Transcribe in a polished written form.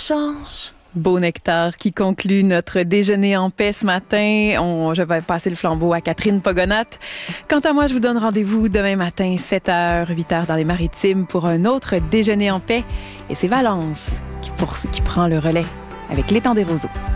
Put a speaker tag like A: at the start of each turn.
A: change.
B: Beau nectar qui conclut notre déjeuner en paix ce matin. Je vais passer le flambeau à Catherine Pogonat. Quant à moi, je vous donne rendez-vous demain matin, 7h, 8h dans les Maritimes pour un autre déjeuner en paix. Et c'est Valence qui prend le relais avec l'étang des roseaux.